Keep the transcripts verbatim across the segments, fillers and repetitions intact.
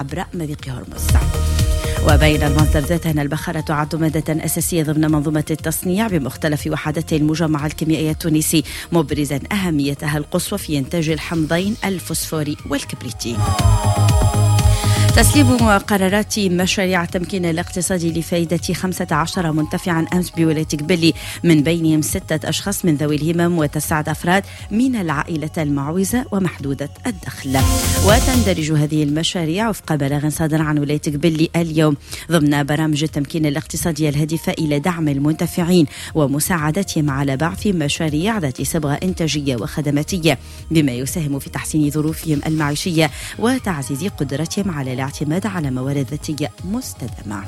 عبر مضيق هرمز. وبين المصدر ذاته أن البخار تعد مادة أساسية ضمن منظومة التصنيع بمختلف وحدات المجمع الكيميائي التونسي، مبرزا أهميتها القصوى في إنتاج الحمضين الفوسفوري والكبريتي. تسليم قرارات مشاريع التمكين الاقتصادي لفائدة خمسة عشر منتفعا أمس بولاية قبلي، من بينهم ستة أشخاص من ذوي الهمم وتسعة أفراد من العائلة المعوزة ومحدودة الدخل. وتندرج هذه المشاريع وفق بلاغ صادر عن ولاية قبلي اليوم ضمن برامج التمكين الاقتصادي الهادفة إلى دعم المنتفعين ومساعدتهم على بعث مشاريع ذات صبغة إنتاجية وخدماتية، بما يساهم في تحسين ظروفهم المعيشية وتعزيز قدرتهم على الاعتماد على موارد ذاتية مستدامة.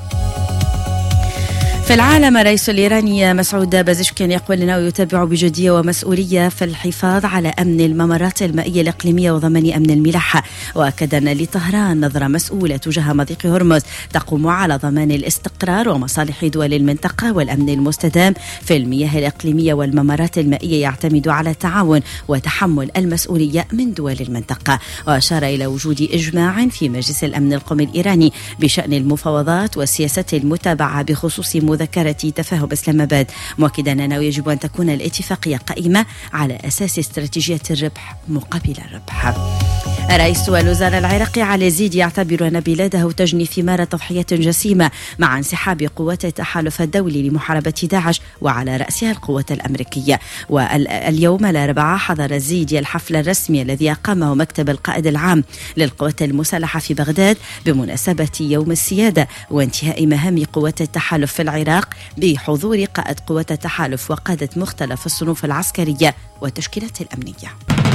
في العالم، الرئيس الإيراني مسعود بازشكيان يقول أنه يتابع بجدية ومسؤولية في الحفاظ على أمن الممرات المائية الإقليمية وضمان أمن الملاحة، وأكد أن لطهران نظرة مسؤولة تجاه مضيق هرمز تقوم على ضمان الاستقرار ومصالح دول المنطقة والأمن المستدام في المياه الإقليمية والممرات المائية يعتمد على التعاون وتحمل المسؤولية من دول المنطقة. وأشار إلى وجود إجماع في مجلس الأمن القومي الإيراني بشأن المفاوضات والسياسات المتابعة بخصوص مذكرة تفاهم إسلام آباد، مؤكدا أنه يجب أن تكون الاتفاقية قائمة على أساس استراتيجية الربح مقابل الربح. رئيس الوزراء العراقي علي زيد يعتبر أن بلاده تجني ثمار تضحيات جسيمة مع انسحاب قوات التحالف الدولي لمحاربة داعش وعلى رأسها القوات الأمريكية. واليوم الأربعاء حضر زيد الحفل الرسمي الذي أقامه مكتب القائد العام للقوات المسلحة في بغداد بمناسبة يوم السيادة وانتهاء مهام قوات التحالف في العراق، بحضور قائد قوات التحالف وقادة مختلف الصنوف العسكرية والتشكيلات الأمنية.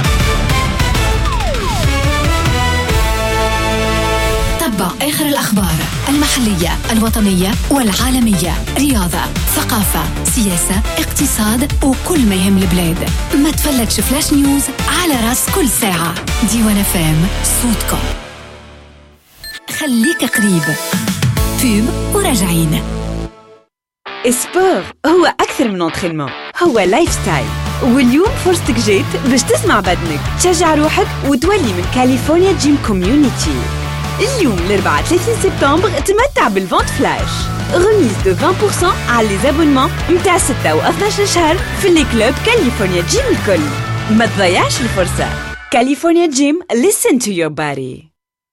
تتبع آخر الأخبار المحلية الوطنية والعالمية، رياضة، ثقافة، سياسة، اقتصاد وكل ما يهم البلاد. ما تفلتش فلاش نيوز على راس كل ساعة. ديوان اف ام، صوتكم. خليك قريب. فيب وراجعين. اسبور هو أكثر من انترينمون، هو لايف ستايل. واليوم فرصتك جيت باش تسمع بدنك، تشجع روحك وتولي من كاليفورنيا جيم كوميونيتي. اليوم الأربعاء ثلاثين سبتمبر تمتع بالفونت فلاش، غميز دو عشرة بالمئة على لي زابونمون متاع ستة و اثناش شهر في لي كلوب كاليفورنيا جيم الكل. ما تضيعش الفرصة. كاليفورنيا جيم، listen to your body.